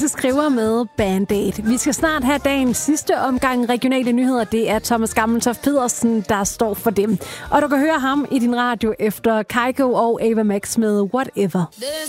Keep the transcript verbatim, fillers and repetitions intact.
Lasse Skriver med Band-Aid. Vi skal snart have dagens sidste omgang regionale nyheder. Det er Thomas Gammeltoft Pedersen, der står for dem. Og du kan høre ham i din radio efter Kygo og Ava Max med Whatever.